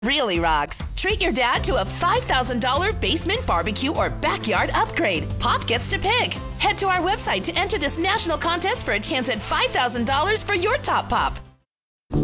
really rocks. Treat your dad to a $5,000 basement barbecue or backyard upgrade. Pop gets to pick. Head to our website to enter this national contest for a chance at $5,000 for your top pop.